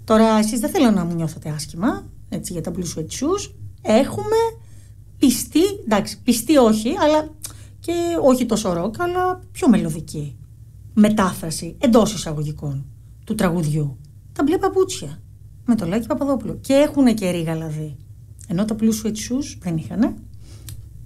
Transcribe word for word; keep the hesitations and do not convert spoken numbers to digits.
Τώρα, εσείς δεν θέλω να μου νιώθετε άσχημα, έτσι, για τα blue sweat shoes. Έχουμε πιστή, εντάξει, πιστή όχι, αλλά και όχι τόσο ροκ, αλλά πιο μελωδική μετάφραση εντός εισαγωγικών του τραγουδιού. Τα μπλε παπούτσια με το Λάκη Παπαδόπουλο. Και έχουν και ρίγα λαδί. Ενώ τα blue sweat shoes δεν είχανε.